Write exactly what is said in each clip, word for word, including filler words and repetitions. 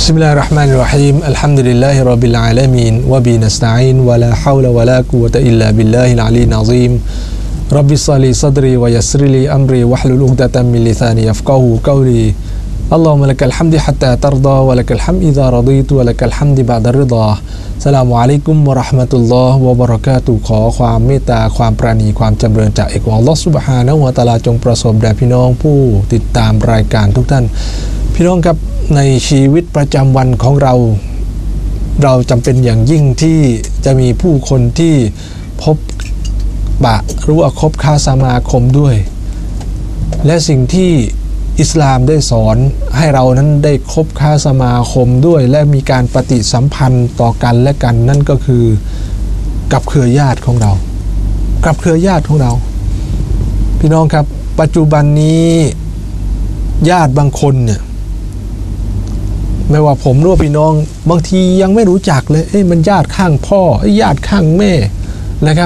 بسم الله الرحمن الرحيم الحمد لله رب العالمين وبه نستعين ولا حول ولا قوة إلا بالله العلي العظيم رب اشرح لي صدري ويسر لي أمري واحلل عقدة من لساني يفقهوا قولي اللهم لك الحمد حتى ترضى ولك الحمد إذا رضيت ولك الحمد بعد الرضاสลามุอะลัยกุมวะเราะห์มะตุลลอฮ์วะบะเราะกาตุฮ์ขอความเมตตาความปราณีความจำเริญจากเอกของอัลเลาะห์ซุบฮานะฮูวะตะอาลาจงประสบแด่พี่น้องผู้ติดตามรายการทุกท่านพี่น้องครับในชีวิตประจำวันของเราเราจำเป็นอย่างยิ่งที่จะมีผู้คนที่พบปะหรือว่าคบค้าสมาคมด้วยและสิ่งที่อิสลามได้สอนให้เรานั้นได้คบค้าสมาคมด้วยและมีการปฏิสัมพันธ์ต่อกันและกันนั่นก็คือกับเครือญาติของเรากับเครือญาติของเราพี่น้องครับปัจจุบันนี้ญาติบางคนเนี่ยไม่ว่าผมหรือว่าพี่น้องบางทียังไม่รู้จักเลยเอ้ยมันญาติข้างพ่อญาติข้างแม่นะครับ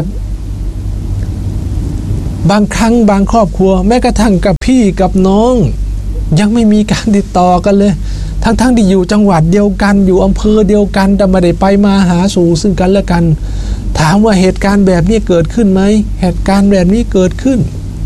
บางครั้งบางครอบครัวแม้กระทั่งกับพี่กับน้องยังไม่มีการติดต่อกันเลยทั้งๆ ท, ที่อยู่จังหวัดเดียวกันอยู่อำเภอเดียวกันแต่ไม่ได้ไปมาหาสู่ซึ่งกันและกันถามว่าเหตุการณ์แบบนี้เกิดขึ้นไหมเหตุการณ์แบบนี้เกิดขึ้น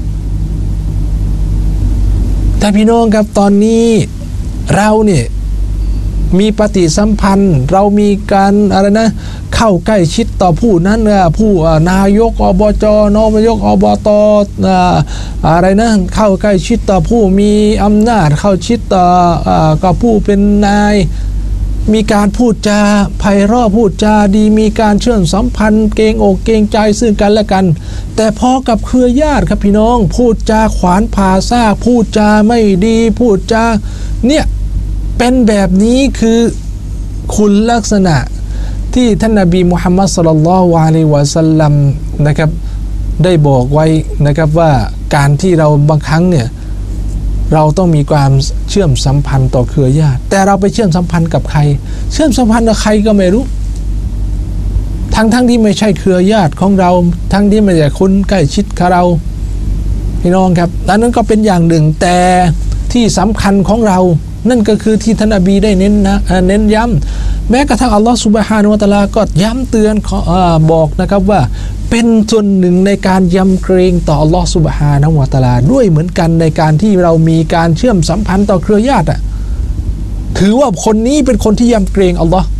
แต่พี่น้องครับตอนนี้เราเนี่ยมีปฏิสัมพันธ์เรามีการอะไรนะเข้าใกล้ชิดต่อผู้นั้นผู้นายกอบจนายกอบตอะไรนะเข้าใกล้ชิดต่อผู้มีอำนาจเข้าชิดต่อกับผู้เป็นนายมีการพูดจาไพเราะพูดจาดีมีการเชื่อมสัมพันธ์เกรงอกเกรงใจซึ่งกันและกันแต่พอกับเครือญาติครับพี่น้องพูดจาขวานผ่าซากพูดจาไม่ดีพูดจาเนี่ยเป็นแบบนี้คือคุณลักษณะที่ท่านนบีมุฮัมมัดศ็อลลัลลอฮุอะลัยฮิวะซัลลัมนะครับได้บอกไว้นะครับว่าการที่เราบางครั้งเนี่ยเราต้องมีความเชื่อมสัมพันธ์ต่อเครือญาติแต่เราไปเชื่อมสัมพันธ์กับใครเชื่อมสัมพันธ์กับใครก็ไม่รู้ทั้งทั้งที่ไม่ใช่เครือญาติของเราทั้งที่ไม่ใช่คนใกล้ชิดกับเราพี่น้องครับอันนั้นก็เป็นอย่างหนึ่งแต่ที่สำคัญของเรานั่นก็คือที่ท่านนบีได้เน้นนะเน้นย้ำแม้กระทั่งอัลลอฮฺซุบฮานะฮูวะตะอาลาก็ย้ำเตือนบอกนะครับว่าเป็นส่วนหนึ่งในการยำเกรงต่ออัลลอฮฺซุบฮานะฮูวะตะอาลาด้วยเหมือนกันในการที่เรามีการเชื่อมสัมพันธ์ต่อเครือญาติอ่ะถือว่าคนนี้เป็นคนที่ยำเกรงอัลลอฮฺ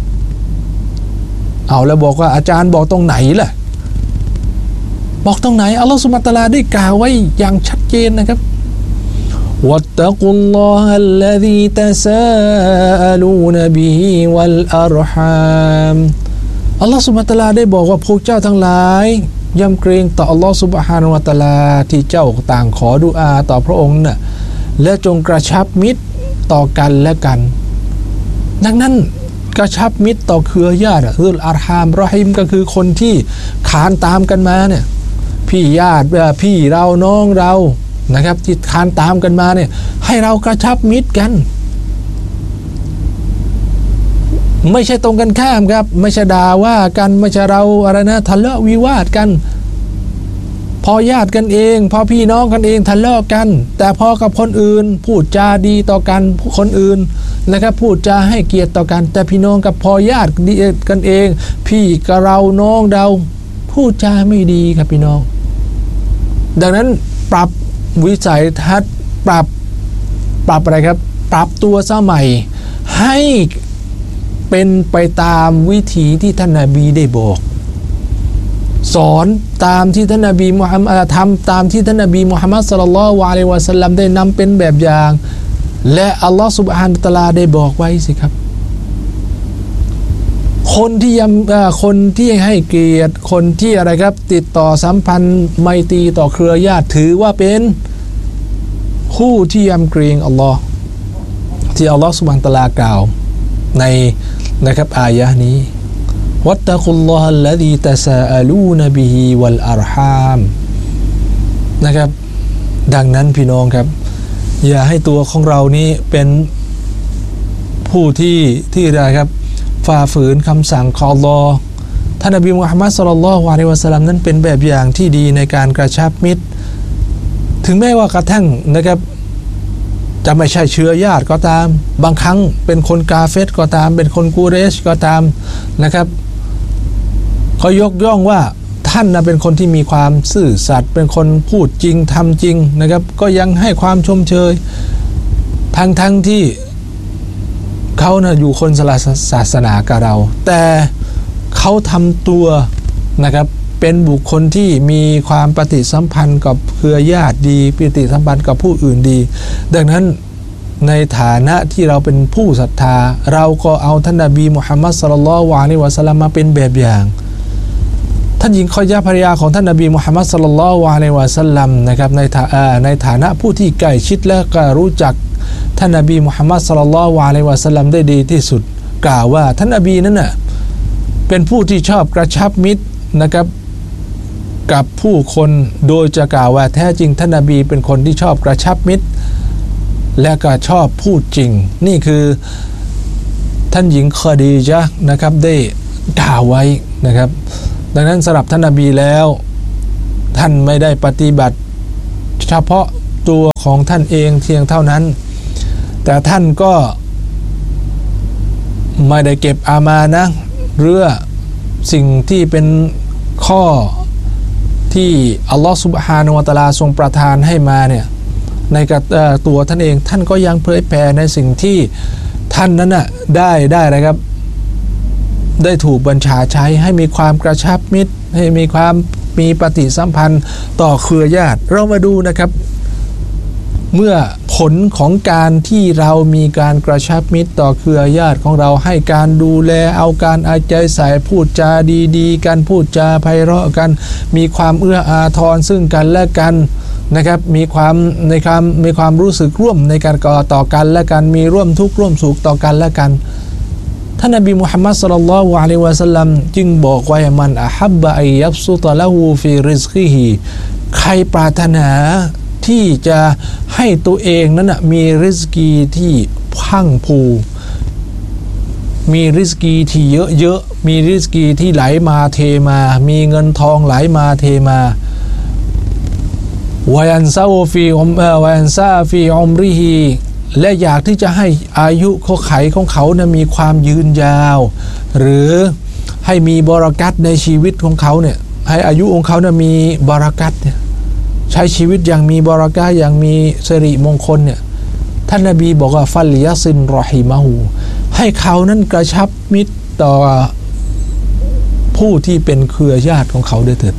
เอาแล้วบอกว่าอาจารย์บอกตรงไหนล่ะบอกตรงไหนอัลลอฮฺซุบฮานะฮูวะตะอาลาได้กล่าวไว้อย่างชัดเจนนะครับواتقوا الله الذي تساءلون به والأرحام อัลลอฮฺซุบฮานะฮูวะตะอาลาได้บอกว่าพวกเจ้าทั้งหลายยำเกรงต่ออัลลอฮฺซุบฮานะฮูวะตะอาลาที่เจ้าต่างขอดุอาต่อพระองค์น่ะและจงกระชับมิตรต่อกันและกันดังนั้นกระชับมิตรต่อเครือญาติคืออัรฮามรอฮิมก็คือคนที่ขานตามกันมาเนี่ยพี่ญาติพี่เราน้องเรานะครับที่คานตามกันมาเนี่ยให้เรากระชับมิตรกันไม่ใช่ตรงกันข้ามครับไม่ใช่ด่าว่ากันไม่ใช่เราอะไรนะทะเลาะวิวาทกันพอญาติกันเองพอพี่น้องกันเองทะเลาะกันแต่พอกับคนอื่นพูดจาดีต่อกันคนอื่นนะครับพูดจาให้เกียรติต่อกันแต่พี่น้องกับพอญาติกันเองพี่กับเราน้องเราพูดจาไม่ดีครับพี่น้องดังนั้นปรับวิสัยทัศน์ปรับปรับอะไรครับปรับตัวสมัยให้เป็นไปตามวิถีที่ท่านนบีได้บอกสอนตามที่ท่านนบีมุฮัมมัดทำตามที่ท่านนบีมุฮัมมัดศ็อลลัลลอฮุอะลัยฮิวะซัลลัมได้นำเป็นแบบอย่างและอัลลอฮฺซุบฮานะฮูวะตะอาลาได้บอกไว้สิครับคนที่ยำคนที่ให้เกียรติคนที่อะไรครับติดต่อสัมพันธ์ไมตรีต่อเครือญาติถือว่าเป็นผู้ที่ยำเกรงอัลลอฮ์ที่อัลลอฮ์ซุบฮานะฮูวะตะอาลากล่าวในนะครับอายะห์นี้วัตตะกุลลอฮะลลซีตะซาอะลูนบิฮิวัลอัรฮามนะครับดังนั้นพี่น้องครับอย่าให้ตัวของเรานี้เป็นผู้ที่ที่อะไรครับฝ่าฝืนคำสั่งของอัลลอฮ์ท่านนบีมุฮัมมัดศ็อลลัลลอฮุอะลัยฮิวะซัลลัมนั้นเป็นแบบอย่างที่ดีในการกระชับมิตรถึงแม้ว่ากระทั่งนะครับจะไม่ใช่เชื้อญาติก็ตามบางครั้งเป็นคนกาเฟรก็ตามเป็นคนกูเรชก็ตามนะครับเขายกย่องว่าท่านนะเป็นคนที่มีความซื่อสัตย์เป็นคนพูดจริงทำจริงนะครับก็ยังให้ความชมเชยทั้งทั้งที่เขานะอยู่คนละศาสนากับเราแต่เขาทำตัวนะครับเป็นบุคคลที่มีความปฏิสัมพันธ์กับเครือญาติดีปฏิสัมพันธ์กับผู้อื่นดีดังนั้นในฐานะที่เราเป็นผู้ศรัทธาเราก็เอาท่านนบีมุฮัมมัดศ็อลลัลลอฮุอะลัยฮิวะซัลลัมมาเป็นแบบอย่างท่านหญิงคอยะภรรยาของท่านนบีมุฮัมมัดศ็อลลัลลอฮุอะลัยฮิวะซัลลัมนะครับในฐาในฐานะผู้ที่ใกล้ชิดและก็รู้จักท่านนบีมุฮัมมัดศ็อลลัลลอฮุอะลัยฮิวะซัลลัมได้ดีที่สุดกล่าวว่าท่านนบีนั้นน่ะเป็นผู้ที่ชอบกระชับมิตรนะครับกับผู้คนโดยจะกล่าวว่าแท้จริงท่านนบีเป็นคนที่ชอบกระชับมิตรและก็ชอบพูดจริงนี่คือท่านหญิงคอดีญะห์นะครับได้กล่าวไว้นะครับดังนั้นสำหรับท่านนบีแล้วท่านไม่ได้ปฏิบัติเฉพาะตัวของท่านเองเพียงเท่านั้นแต่ท่านก็ไม่ได้เก็บอามานะหรือสิ่งที่เป็นข้อที่อัลลอฮฺซุบฮานะฮูวะตะอาลาทรงประทานให้มาเนี่ยในกับตัวท่านเองท่านก็ยังเผยแผ่ในสิ่งที่ท่านนั้นน่ะได้ได้อะไรครับได้ถูกบัญชาใช้ให้มีความกระชับมิตรให้มีความมีปฏิสัมพันธ์ต่อเครือญาติเรามาดูนะครับเมื่อผลของการที่เรามีการกระชับมิตรต่อเครือญาติของเราให้การดูแลเอาการเอาใจใส่พูดจาดีๆกันพูดจาไพเราะกันมีความเอื้ออาทรซึ่งกันและกันนะครับมีความในความมีความรู้สึกร่วมในการก่อต่อกันและกันมีร่วมทุกข์ร่วมสุขต่อกันและกันท่านนบีมุฮัมมัดศ็อลลัลลอฮุอะลัยฮิวะซัลลัมจึงบอกไว้มันอะฮับบะอัยยับซุตะละฮูฟีริซกิฮิใครปรารถนาที่จะให้ตัวเองนั้นนะมีริสกีที่พังผูมีริสกีที่เยอะๆมีริสกีที่ไหลมาเทมามีเงินทองไหลมาเทมาวายันซาฟีอมวายันซาฟีอมริฮีและอยากที่จะให้อายุเขาไขของเขานะมีความยืนยาวหรือให้มีบารอกัตในชีวิตของเขาเนี่ยให้อายุของเขานะมีบารอกัตเนี่ยใช้ชีวิตอย่างมีบารอกาอย่างมีสิริมงคลเนี่ยท่านนบีบอกว่าฟัลยะซินรอฮิมะฮูให้เขานั้นกระชับมิตรต่อผู้ที่เป็นเครือญาติของเขาด้วยเถิด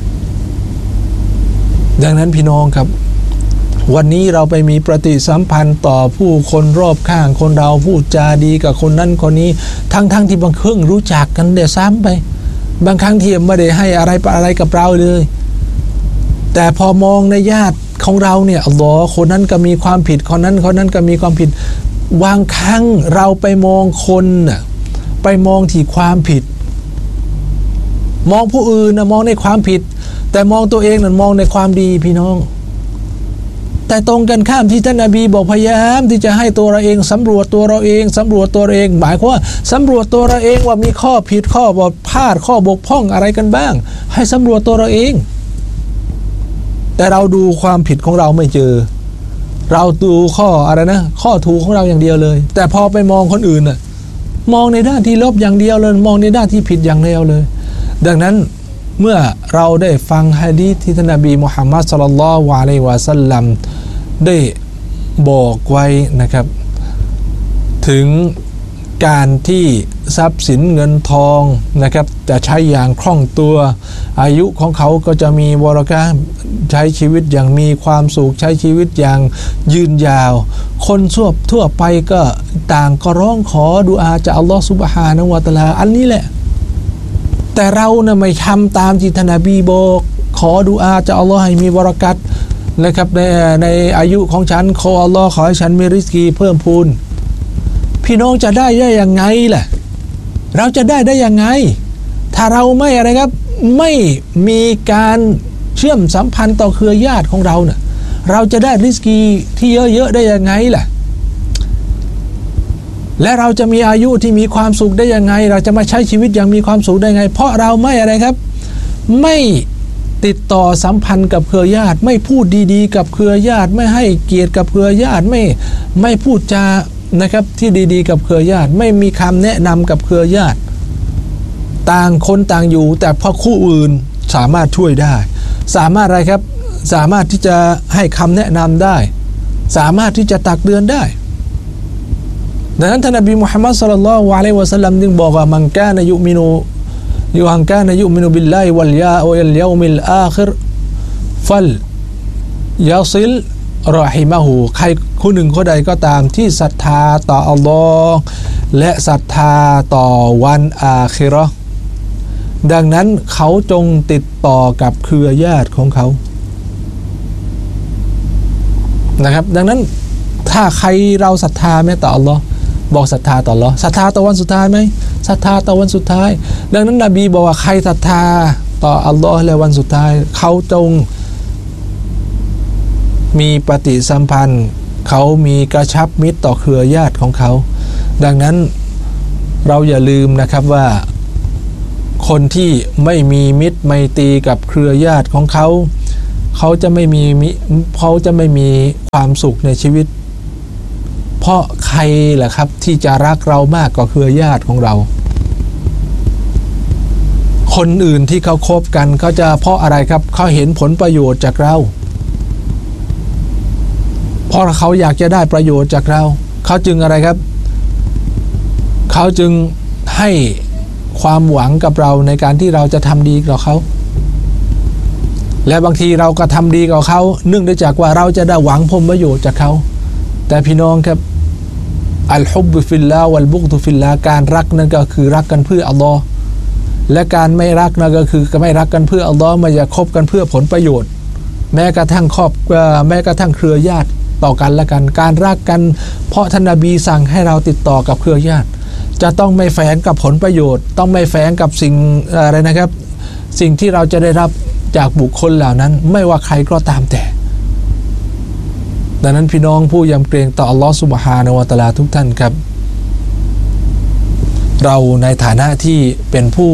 ดังนั้นพี่น้องครับวันนี้เราไปมีปฏิสัมพันธ์ต่อผู้คนรอบข้างคนเราพูดจาดีกับคนนั้นคนนี้ทั้งๆ ท, ที่บางครั้งรู้จักกันเดี๋ยวซ้ำไปบางครั้งที่ไม่ได้ให้อะไรอะไรกับเราเลยแต่พอมองในญาติของเราเนี่ยอัลลอฮ์คนนั้นก็มีความผิดคนนั้นคนนั้นก็มีความผิดบางครั้งเราไปมองคนน่ะไปมองที่ความผิดมองผู้อื่นนะมองในความผิดแต่มองตัวเองนั่นมองในความดีพี่น้องแต่ตรงกันข้ามที่ท่านนบีบอกพยายามที่จะให้ตัวเราเองสำรวจตัวเราเองสำรวจตัวเราเองหมายความว่าสำรวจตัวเราเองว่ามีข้อผิดข้อบกพร่องข้อบกพร่องอะไรกันบ้างให้สำรวจตัวเราเองแต่เราดูความผิดของเราไม่เจอเราดูข้ออะไรนะข้อถูกของเราอย่างเดียวเลยแต่พอไปมองคนอื่นน่ะมองในด้านที่ลบอย่างเดียวเลยมองในด้านที่ผิดอย่างเดียวเลยดังนั้นเมื่อเราได้ฟังหะดีษที่ท่านนบีมุฮัมมัดศ็อลลัลลอฮุอะลัยฮิวะซัลลัมได้บอกไว้นะครับถึงการที่ทรัพย์สินเงินทองนะครับจะใช้อย่างคล่องตัวอายุของเขาก็จะมีบารอกาฮ์ใช้ชีวิตอย่างมีความสุขใช้ชีวิตอย่างยืนยาวคนทั่วทั่วไปก็ต่างก็ร้องขอดุอาจากอัลลอฮฺซุบฮานะฮูวะตะอาลาอันนี้แหละแต่เรานะไม่ทำตามที่ท่านนบีบอกขอดุอาจากอัลลอฮ์ให้มีบารอกัตนะครับในในอายุของฉันขออัลลอฮ์ขอให้ฉันมีริสกีเพิ่มพูนพี่น้องจะได้ได้ยังไงล่ะเราจะได้ได้ยังไงถ้าเราไม่อะไรครับไม่มีการเชื่อมสัมพันธ์ต่อเครือญาติของเราเนี่ยเราจะได้ริสกีที่เยอะๆได้ยังไงล่ะและเราจะมีอายุที่มีความสุขได้ยังไงเราจะมาใช้ชีวิตอย่างมีความสุขได้ไงเพราะเราไม่อะไรครับไม่ติดต่อสัมพันธ์กับเครือญาติไม่พูดดีๆกับเครือญาติไม่ให้เกียรติกับเครือญาติไม่ไม่พูดจานะครับที่ดีๆกับเครือญาติไม่มีคำแนะนำกับเครือญาติต่างคนต่างอยู่แต่พอคู่อื่นสามารถช่วยได้สามารถอะไรครับสามารถที่จะให้คำแนะนำได้สามารถที่จะตักเตือนได้ดังนั้นท่านนบีมุฮัมมัดศ็อลลัลลอฮุอะลัยฮิวะซัลลัมจึงบอกว่ามันกานะยุมินุยุฮันกานะยุมินุบิลลาฮิวัลยาวัลยอมิลอาคิรฟัลยาซิลรอฮิมะฮูใครคนหนึ่งคนใดก็ตามที่ศรัทธาต่ออัลลอฮ์และศรัทธาต่อวันอาคิเราะห์ดังนั้นเขาจงติดต่อกับเครือญาติของเขานะครับดังนั้นถ้าใครเราศรัทธาไหมต่ออัลลอฮ์บอกศรัทธาต่ออัลลอฮ์ศรัทธาต่อวันสุดท้ายไหมศรัทธาต่อวันสุดท้ายดังนั้นนบีบอกว่าใครศรัทธาต่ออัลลอฮ์และวันสุดท้ายเขาจงมีปฏิสัมพันธ์เขามีกระชับมิตรต่อเครือญาติของเขาดังนั้นเราอย่าลืมนะครับว่าคนที่ไม่มีมิตรไมตรีกับเครือญาติของเขาเขาจะไม่มีเขาจะไม่มีความสุขในชีวิตเพราะใครล่ะครับที่จะรักเรามากกว่าเครือญาติของเราคนอื่นที่เขาคบกันเขาจะเพราะอะไรครับเขาเห็นผลประโยชน์จากเราเพราะเขาอยากจะได้ประโยชน์จากเราเขาจึงอะไรครับเขาจึงให้ความหวังกับเราในการที่เราจะทำดีกับเขาและบางทีเราก็ทำดีกับเขาเนื่องจากว่าเราจะได้หวังผลประโยชน์จากเขาแต่พี่น้องครับอัลฮุบฟิลลาฮ์วัลบุกตุฟิลลาฮ์การรักนั่นก็คือรักกันเพื่ออัลลอฮ์และการไม่รักนั่นก็คือไม่รักกันเพื่ออัลลอฮ์ไม่อยากคบกันเพื่อผลประโยชน์แม้กระทั่งครอบแม้กระทั่งเครือญาติต่อกันและกันการรักกันเพราะท่านนบีสั่งให้เราติดต่อกับเครือญาติจะต้องไม่แฝงกับผลประโยชน์ต้องไม่แฝงกับสิ่งอะไรนะครับสิ่งที่เราจะได้รับจากบุคคลเหล่านั้นไม่ว่าใครก็ตามแต่ดังนั้นพี่น้องผู้ยำเกรงต่ออัลลอฮฺซุบฮานะฮูวะตะอาลาทุกท่านครับเราในฐานะที่เป็นผู้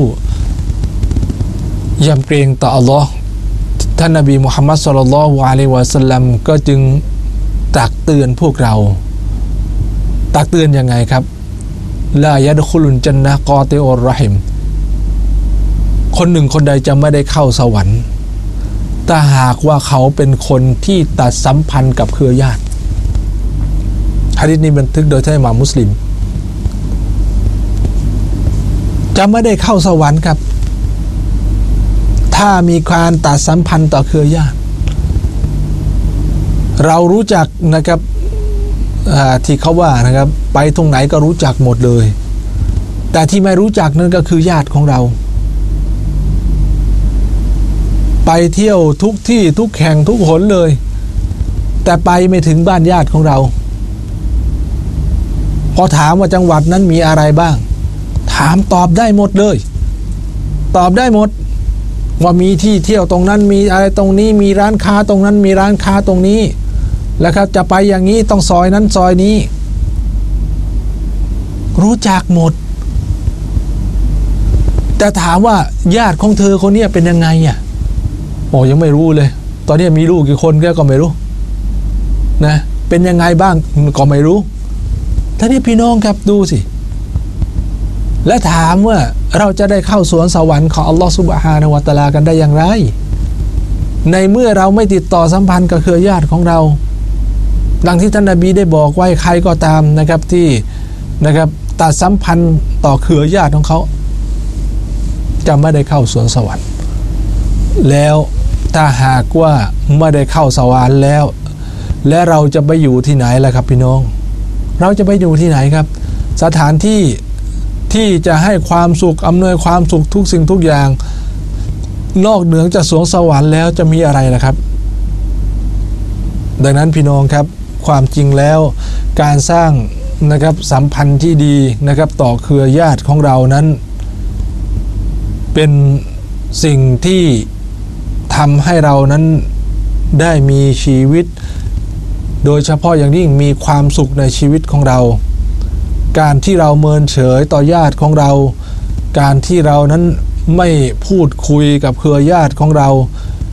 ยำเกรงต่ออัลลอฮ์ท่านนบีมุฮัมมัดศ็อลลัลลอฮุอะลัยฮิวะซัลลัมก็จึงตักเตือนพวกเราตักเตือนยังไงครับลายัดคุลุนจันนะกอติอุรเราะฮิมคนหนึ่งคนใดจะไม่ได้เข้าสวรรค์ถ้าหากว่าเขาเป็นคนที่ตัดสัมพันธ์กับเครือญาติหะดีษนี้บันทึกโดยท่านอิหม่ามมุสลิมจะไม่ได้เข้าสวรรค์ครับถ้ามีการตัดสัมพันธ์ต่อเครือญาติเรารู้จักนะครับที่เขาว่านะครับไปตรงไหนก็รู้จักหมดเลยแต่ที่ไม่รู้จักนั่นก็คือญาติของเราไปเที่ยวทุกที่ทุกแห่งทุกหนเลยแต่ไปไม่ถึงบ้านญาติของเราพอถามว่าจังหวัดนั้นมีอะไรบ้างถามตอบได้หมดเลยตอบได้หมดว่ามีที่เที่ยวตรงนั้นมีอะไรตรงนี้มีร้านค้าตรงนั้นมีร้านค้าตรงนี้แล้วครับจะไปอย่างนี้ต้องซอยนั้นซอยนี้รู้จักหมดแต่ถามว่าญาติของเธอคนนี้เป็นยังไงอ่ะโอ้ยังไม่รู้เลยตอนนี้มีลูกกี่คนก็ไม่รู้นะเป็นยังไงบ้างก็ไม่รู้ท่านี้พี่น้องครับดูสิและถามว่าเราจะได้เข้าสวนสวรรค์ของอัลลอฮฺซุบฮานะฮูวะตะอาลากันได้อย่างไรในเมื่อเราไม่ติดต่อสัมพันธ์กับเครือญาติของเราดังที่ท่านนบีได้บอกไว้ใครก็ตามนะครับที่นะครับตัดสัมพันธ์ต่อเครือญาติของเขาจะไม่ได้เข้าสวนสวรรค์แล้วถ้าหากว่าไม่ได้เข้าสวรรค์แล้วและเราจะไปอยู่ที่ไหนล่ะครับพี่น้องเราจะไปอยู่ที่ไหนครับสถานที่ที่จะให้ความสุขอำนวยความสุขทุกสิ่งทุกอย่างนอกเหนือจากสวงสวรรค์แล้วจะมีอะไรล่ะครับดังนั้นพี่น้องครับความจริงแล้วการสร้างนะครับสัมพันธ์ที่ดีนะครับต่อเครือญาติของเรานั้นเป็นสิ่งที่ทำให้เรานั้นได้มีชีวิตโดยเฉพาะอย่างยิ่งมีความสุขในชีวิตของเราการที่เราเมินเฉยต่อญาติของเราการที่เรานั้นไม่พูดคุยกับเครือญาติของเรา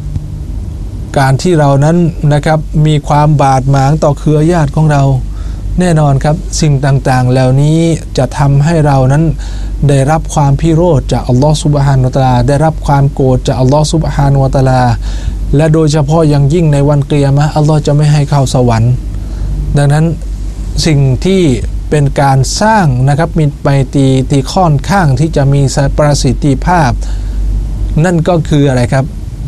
การที่เรานั้นนะครับมีความบาดหมางต่อเครือญาติของเราแน่นอนครับสิ่งต่างๆเหล่านี้จะทำให้เรานั้นได้รับความพิโรธจากอัลลอฮฺซุบฮานะฮูวะตะอาลาได้รับความโกรธจากอัลลอฮฺซุบฮานะฮูวะตะอาลาและโดยเฉพาะอย่างยิ่งในวันกิยามะฮ์อัลลอฮฺจะไม่ให้เข้าสวรรค์ดังนั้นสิ่งที่เป็นการสร้างนะครับมีไปตีที่ค่อนข้างที่จะมีประสิทธิภาพนั่นก็คืออะไรครับ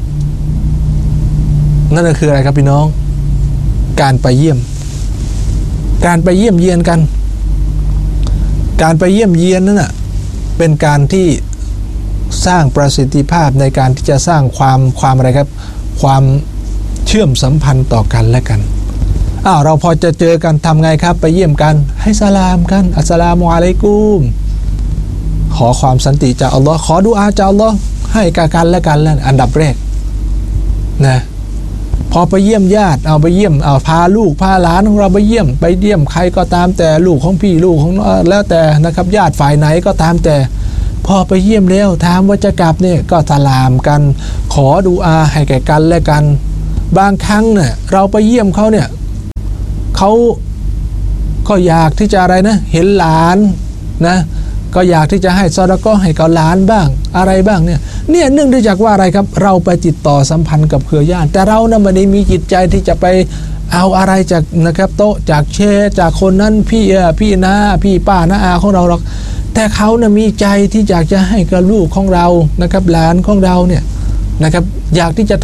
นั่นก็คืออะไรครับพี่น้องการไปเยี่ยมการไปเยี่ยมเยียนกันการไปเยี่ยมเยียนนั่นน่ะเป็นการที่สร้างประสิทธิภาพในการที่จะสร้างความความอะไรครับความเชื่อมสัมพันธ์ต่อกันและกันอ้าวเราพอจะเจอกันทำไงครับไปเยี่ยมกันให้สลามกันอัสสลามุอะลัยกุมขอความสันติจากอัลลอฮ์ขอดุอาจากอัลลอฮ์ให้กับกันและกันแล้วอันดับแรกนะพอไปเยี่ยมญาติเอาไปเยี่ยมเอาพาลูกพาหลานของเราไปเยี่ยมไปเยี่ยมใครก็ตามแต่ลูกของพี่ลูกของแล้วแต่นะครับญาติฝ่ายไหนก็ตามแต่พอไปเยี่ยมแล้วถามว่าจะกลับเนี่ยก็สลามกันขอดุอาให้แก่กันและกันบางครั้งเนี่ยเราไปเยี่ยมเขาเนี่ยเขาก็อยากที่จะอะไรนะเห็นหลานนะก็อยากที่จะให้ซอดาก็ให้กับหลานบ้างอะไรบ้างเนี่ยเนี่ยเนื่องด้วยจากว่าอะไรครับเราไปติดต่อสัมพันธ์กับเครือญาติแต่เรานะไม่ได้มีจิตใจที่จะไปเอาอะไรจากนะครับโต๊ะจากเชจากคนนั้นพี่พี่น้าพี่ป้าน้าอาของเราหรอกแต่เขานะมีใจที่อยากจะให้กับลูกของเรานะครับหลานของเราเนี่ยนะครับอยากที่จะ